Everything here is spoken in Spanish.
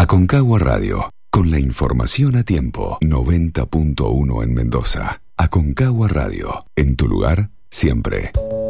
Aconcagua Radio, con la información a tiempo. 90.1 en Mendoza. Aconcagua Radio, en tu lugar, siempre.